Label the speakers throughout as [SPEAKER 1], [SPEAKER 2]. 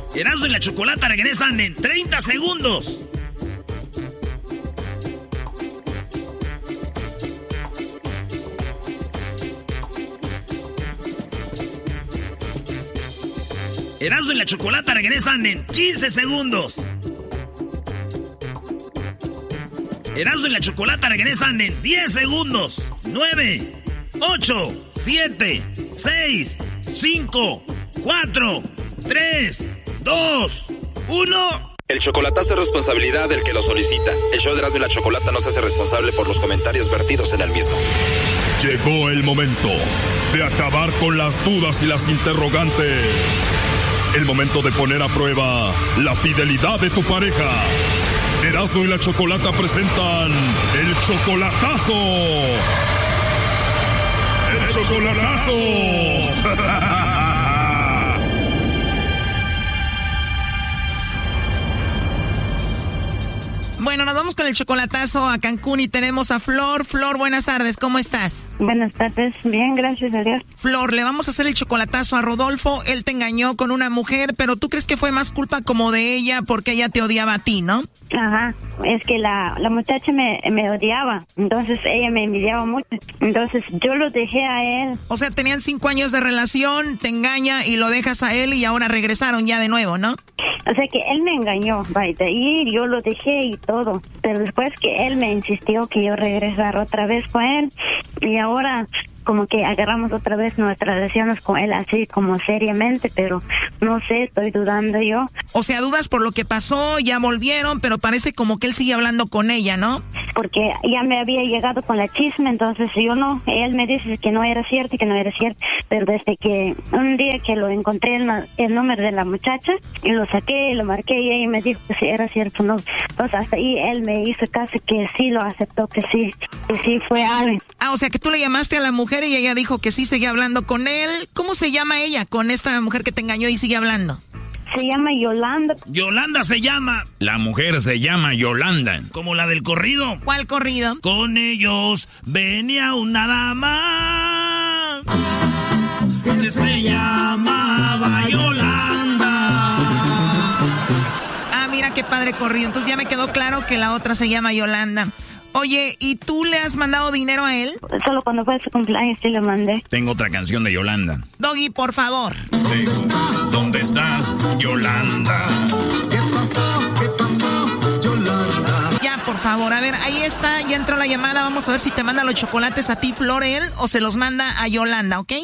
[SPEAKER 1] Erasmo y la Chocolata regresan en 30 segundos. Erasmo y la Chocolata regresan en 15 segundos. Erasmo y la Chocolata regresan en 10 segundos. 9, 8, 7, 6, 5, 4, 3, 2, 1.
[SPEAKER 2] El chocolatazo es responsabilidad del que lo solicita. El show de Erasmo y la Chocolata no se hace responsable por los comentarios vertidos en el mismo.
[SPEAKER 3] Llegó el momento de acabar con las dudas y las interrogantes. El momento de poner a prueba la fidelidad de tu pareja. Erasmo y la Chocolata presentan el chocolatazo. ¡El chocolatazo!
[SPEAKER 4] Bueno, nos vamos con el chocolatazo a Cancún y tenemos a Flor. Flor, buenas tardes, ¿cómo estás?
[SPEAKER 5] Buenas tardes, bien, gracias a Dios.
[SPEAKER 4] Flor, le vamos a hacer el chocolatazo a Rodolfo. Él te engañó con una mujer, pero ¿tú crees que fue más culpa como de ella porque ella te odiaba a ti, no?
[SPEAKER 5] Ajá, es que la muchacha me odiaba, entonces ella me envidiaba mucho, entonces yo lo dejé a él.
[SPEAKER 4] O sea, tenían 5 años de relación, te engaña y lo dejas a él y ahora regresaron ya de nuevo, ¿no?
[SPEAKER 5] O sea que él me engañó, de ir, yo lo dejé y todo, pero después que él me insistió que yo regresara otra vez con él y ahora como que agarramos otra vez nuestras relaciones con él así como seriamente, pero no sé, estoy dudando yo.
[SPEAKER 4] O sea, dudas por lo que pasó, ya volvieron, pero parece como que él sigue hablando con ella, ¿no?
[SPEAKER 5] Porque ya me había llegado con la chisme, entonces yo no, él me dice que no era cierto, pero desde que un día que lo encontré el número de la muchacha y lo saqué, lo marqué y ella me dijo que sí era cierto, no. Entonces hasta ahí él me hizo casi que sí lo aceptó, que sí fue alguien.
[SPEAKER 4] Ah, o sea que tú le llamaste a la mujer y ella dijo que sí seguía hablando con él. ¿Cómo se llama ella con esta mujer que te engañó y sigue hablando?
[SPEAKER 5] Se llama Yolanda.
[SPEAKER 1] Yolanda se llama. La mujer se llama Yolanda. Como la del corrido.
[SPEAKER 4] ¿Cuál corrido?
[SPEAKER 1] Con ellos venía una dama que se llamaba Yolanda.
[SPEAKER 4] Ah, mira qué padre corrido. Entonces ya me quedó claro que la otra se llama Yolanda. Oye, ¿y tú le has mandado dinero a él?
[SPEAKER 5] Solo cuando fue su cumpleaños sí le mandé.
[SPEAKER 1] Tengo otra canción de Yolanda.
[SPEAKER 4] Doggy, por favor.
[SPEAKER 1] ¿Dónde estás, Yolanda?
[SPEAKER 6] ¿Qué pasó, Yolanda?
[SPEAKER 4] Ya, por favor. A ver, ahí está, ya entró la llamada. Vamos a ver si te manda los chocolates a ti, Flor, él, o se los manda a Yolanda, ¿ok?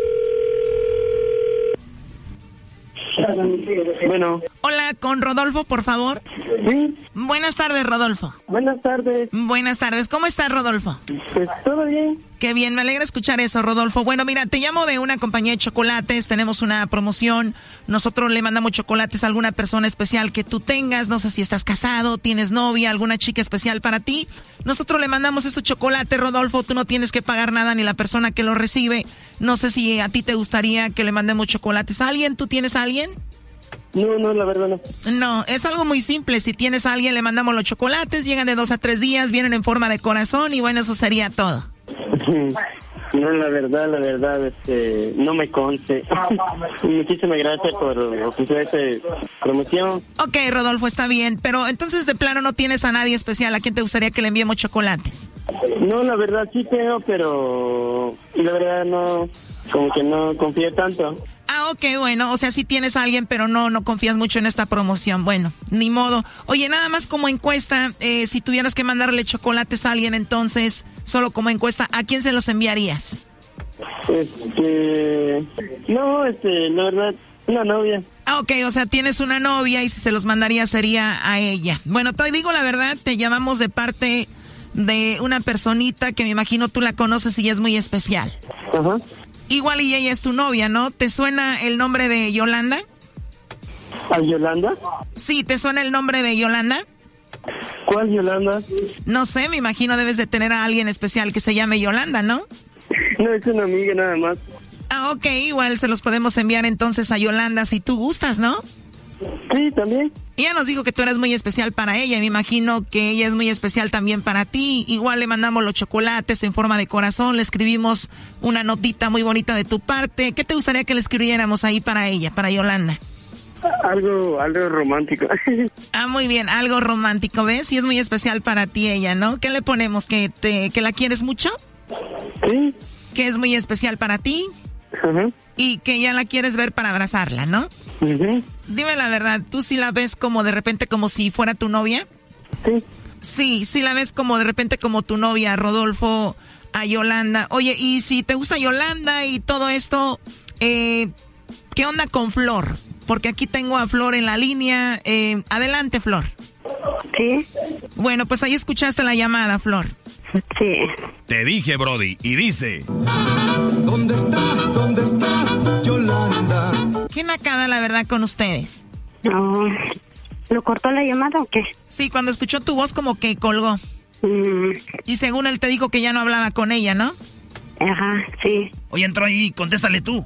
[SPEAKER 7] Bueno.
[SPEAKER 4] Hola, con Rodolfo, por favor.
[SPEAKER 7] Sí.
[SPEAKER 4] Buenas tardes, Rodolfo.
[SPEAKER 7] Buenas tardes.
[SPEAKER 4] Buenas tardes. ¿Cómo estás, Rodolfo?
[SPEAKER 7] Pues todo bien.
[SPEAKER 4] Qué bien, me alegra escuchar eso, Rodolfo. Bueno, mira, te llamo de una compañía de chocolates, tenemos una promoción. Nosotros le mandamos chocolates a alguna persona especial que tú tengas. No sé si estás casado, tienes novia, alguna chica especial para ti. Nosotros le mandamos estos chocolates, Rodolfo. Tú no tienes que pagar nada ni la persona que los recibe. No sé si a ti te gustaría que le mandemos chocolates a alguien. ¿Tú tienes a alguien?
[SPEAKER 7] No, la verdad no.
[SPEAKER 4] No, es algo muy simple. Si tienes a alguien, le mandamos los chocolates. Llegan de 2 a 3 días, vienen en forma de corazón y bueno, eso sería todo.
[SPEAKER 7] No, la verdad, no me conste. Muchísimas gracias por ofrecer esta promoción.
[SPEAKER 4] Ok, Rodolfo, está bien. Pero entonces, de plano, no tienes a nadie especial. ¿A quién te gustaría que le enviemos chocolates?
[SPEAKER 7] No, la verdad sí tengo, pero la verdad no, como que no confío tanto.
[SPEAKER 4] Ah, ok, bueno, o sea, sí tienes a alguien, pero no confías mucho en esta promoción. Bueno, ni modo. Oye, nada más como encuesta, si tuvieras que mandarle chocolates a alguien, entonces, solo como encuesta, ¿a quién se los enviarías?
[SPEAKER 7] No, la verdad, una novia.
[SPEAKER 4] Ah, ok, o sea, tienes una novia y si se los mandaría sería a ella. Bueno, te digo la verdad, te llamamos de parte de una personita que me imagino tú la conoces y es muy especial.
[SPEAKER 7] Ajá.
[SPEAKER 4] Igual y ella es tu novia, ¿no? ¿Te suena el nombre de Yolanda?
[SPEAKER 7] ¿A Yolanda?
[SPEAKER 4] Sí, ¿te suena el nombre de Yolanda?
[SPEAKER 7] ¿Cuál Yolanda?
[SPEAKER 4] No sé, me imagino debes de tener a alguien especial que se llame Yolanda, ¿no?
[SPEAKER 7] No, es una amiga nada más.
[SPEAKER 4] Ah, ok, igual se los podemos enviar entonces a Yolanda si tú gustas, ¿no?
[SPEAKER 7] Sí, también.
[SPEAKER 4] Ella nos dijo que tú eres muy especial para ella, me imagino que ella es muy especial también para ti. Igual le mandamos los chocolates en forma de corazón, le escribimos una notita muy bonita de tu parte. ¿Qué te gustaría que le escribiéramos ahí para ella, para Yolanda?
[SPEAKER 7] Algo romántico.
[SPEAKER 4] Ah, muy bien, algo romántico, ¿ves? Y es muy especial para ti ella, ¿no? ¿Qué le ponemos? ¿Que la quieres mucho?
[SPEAKER 7] Sí.
[SPEAKER 4] Que es muy especial para ti.
[SPEAKER 7] Ajá.
[SPEAKER 4] Y que ya la quieres ver para abrazarla, ¿no?
[SPEAKER 7] Uh-huh.
[SPEAKER 4] Dime la verdad, ¿tú sí la ves como de repente como si fuera tu novia?
[SPEAKER 7] Sí.
[SPEAKER 4] Sí la ves como de repente como tu novia, Rodolfo, a Yolanda. Oye, y si te gusta Yolanda y todo esto, ¿qué onda con Flor? Porque aquí tengo a Flor en la línea. Adelante, Flor.
[SPEAKER 5] Sí.
[SPEAKER 4] Bueno, pues ahí escuchaste la llamada, Flor.
[SPEAKER 5] Sí.
[SPEAKER 1] Te dije, Brody, y dice...
[SPEAKER 6] ¿Dónde estás, Yolanda?
[SPEAKER 4] ¿Qué nacada, la verdad, con ustedes?
[SPEAKER 5] No. ¿Lo cortó la llamada o qué?
[SPEAKER 4] Sí, cuando escuchó tu voz como que colgó. Y según él te dijo que ya no hablaba con ella, ¿no?
[SPEAKER 5] Ajá, sí.
[SPEAKER 1] Oye, entró ahí, contéstale tú.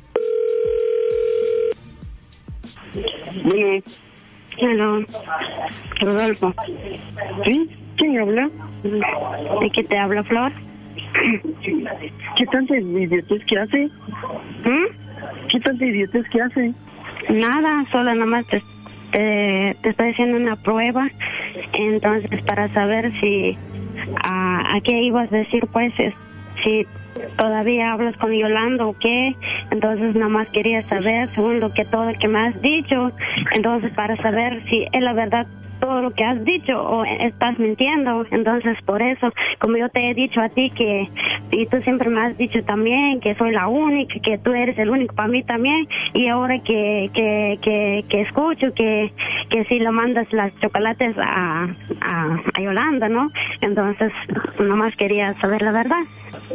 [SPEAKER 7] Bueno.
[SPEAKER 5] Hello. Rodolfo.
[SPEAKER 7] ¿Sí? ¿Quién habla?
[SPEAKER 5] ¿De qué te habla, Flor?
[SPEAKER 7] ¿Qué tanta idiotez que hace? ¿Qué tanta idiotez que hace?
[SPEAKER 5] Nada, solo nomás te estoy haciendo una prueba. Entonces, para saber si... ¿A qué ibas a decir, pues? Si todavía hablas con Yolanda o qué. Entonces, nomás quería saber, según todo lo que me has dicho. Entonces, para saber si es la verdad todo lo que has dicho o estás mintiendo. Entonces, por eso, como yo te he dicho a ti que, y tú siempre me has dicho también que soy la única, que tú eres el único para mí también, y ahora que escucho que si lo mandas las chocolates a Yolanda, ¿no? Entonces, nomás quería saber la verdad.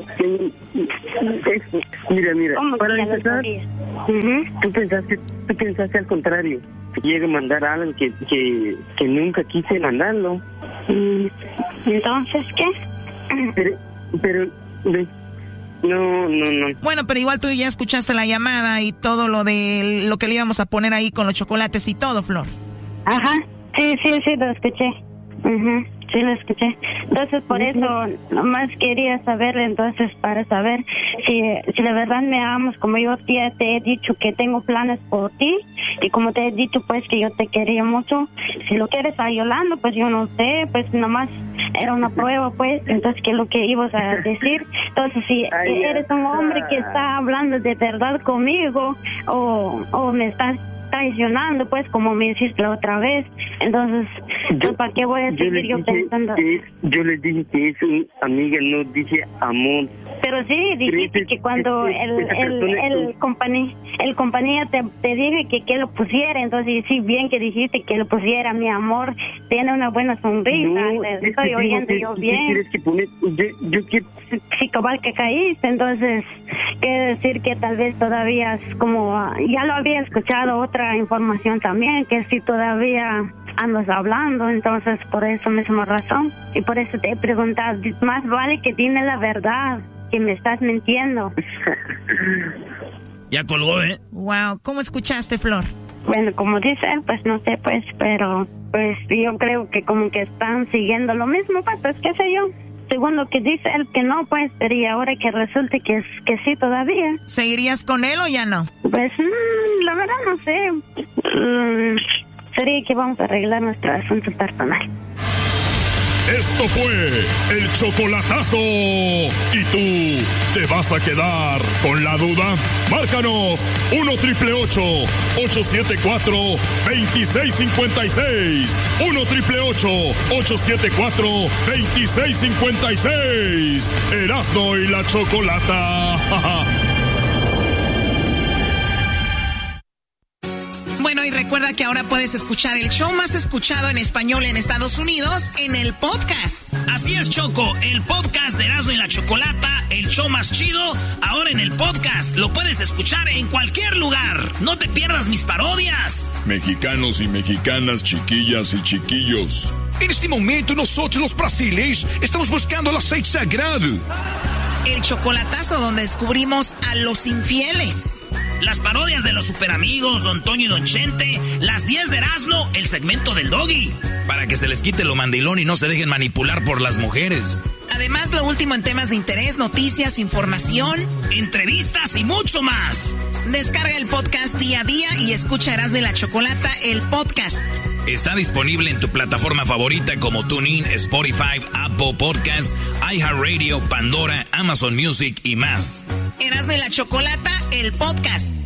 [SPEAKER 7] Mira,
[SPEAKER 5] ¿Cómo
[SPEAKER 7] para
[SPEAKER 5] que ya lo
[SPEAKER 7] empezar,
[SPEAKER 5] sabías?
[SPEAKER 7] tú pensaste al contrario. Llegué a mandar a alguien que nunca quise mandarlo.
[SPEAKER 5] Entonces, ¿qué?
[SPEAKER 7] Pero no.
[SPEAKER 4] Bueno, pero igual tú ya escuchaste la llamada y todo lo de lo que le íbamos a poner ahí con los chocolates y todo, Flor.
[SPEAKER 5] Ajá, sí, lo escuché. Sí, lo escuché. Entonces, por eso, nomás quería saber, entonces, para saber si de verdad me amas, como yo ya te he dicho que tengo planes por ti, y como te he dicho, pues, que yo te quería mucho. Si lo quieres a Yolanda, pues, yo no sé, pues, nomás era una prueba, pues, entonces, ¿qué es lo que ibas a decir? Entonces, si eres un hombre que está hablando de verdad conmigo, o me estás traicionando, pues, como me hiciste la otra vez. Entonces, ¿para qué voy a seguir yo pensando?
[SPEAKER 7] Yo les dije que es una amiga, no dije amor.
[SPEAKER 5] Pero sí, dijiste que cuando el compañía te dije que lo pusiera, entonces sí, bien que dijiste que lo pusiera, mi amor, tiene una buena sonrisa,
[SPEAKER 7] No,
[SPEAKER 5] estoy oyendo yo bien.
[SPEAKER 7] ¿Quieres que poner? Yo quiero...
[SPEAKER 5] Sí, cabal que caíste, entonces quiere decir que tal vez todavía es como, ya lo había escuchado otra información también, que si todavía andas hablando, entonces por eso misma razón, y por eso te he preguntado, más vale que dime la verdad, que me estás mintiendo.
[SPEAKER 1] Ya colgó, ¿eh?
[SPEAKER 4] Wow, ¿cómo escuchaste, Flor?
[SPEAKER 5] Bueno, como dice él, pues no sé, pues, pero pues yo creo que como que están siguiendo lo mismo, pues qué sé yo. Según lo que dice él que no, pues, pero y ahora que resulte que sí todavía.
[SPEAKER 4] ¿Seguirías con él o ya no?
[SPEAKER 5] Pues, la verdad no sé. Sería que vamos a arreglar nuestro asunto personal.
[SPEAKER 3] Esto fue el chocolatazo. ¿Y tú te vas a quedar con la duda? Márcanos 1-888-874-2656. 1-888-874-2656. Erasmo y la Chocolata.
[SPEAKER 4] Bueno, y recuerda que ahora puedes escuchar el show más escuchado en español en Estados Unidos en el podcast.
[SPEAKER 1] Así es, Choco, el podcast de Erasmo y la Chocolata, el show más chido, ahora en el podcast. Lo puedes escuchar en cualquier lugar. No te pierdas mis parodias.
[SPEAKER 3] Mexicanos y mexicanas, chiquillas y chiquillos.
[SPEAKER 8] En este momento nosotros los brasileños estamos buscando el aceite sagrado.
[SPEAKER 4] El chocolatazo donde descubrimos a los infieles.
[SPEAKER 1] Las parodias de los superamigos, Don Toño y Don Chente, las 10 de Erasmo, el segmento del Doggy. Para que se les quite lo mandilón y no se dejen manipular por las mujeres.
[SPEAKER 4] Además, lo último en temas de interés, noticias, información,
[SPEAKER 1] entrevistas y mucho más.
[SPEAKER 4] Descarga el podcast día a día y escucha Erasmo y la Chocolata, el podcast.
[SPEAKER 9] Está disponible en tu plataforma favorita como TuneIn, Spotify, Apple Podcasts, iHeartRadio, Pandora, Amazon Music y más.
[SPEAKER 4] Erasmo y la Chocolata, el podcast.